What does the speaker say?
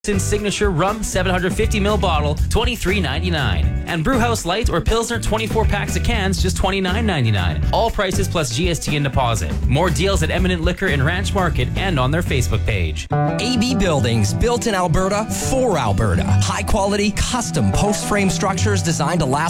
Signature Rum 750ml bottle, $23.99. And Brewhouse Light or Pilsner 24 packs of cans, just $29.99. All prices plus GST and deposit. More deals at Eminent Liquor in Ranch Market and on their Facebook page. AB Buildings, built in Alberta for Alberta. High quality, custom post frame structures designed to last